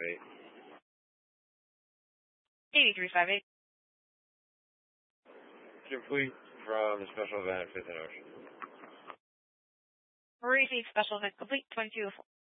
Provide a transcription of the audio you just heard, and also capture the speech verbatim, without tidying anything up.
eight. eighty-three fifty-eight. Complete from the special event at Fifth and Ocean. Receive special event complete, twenty-two oh four.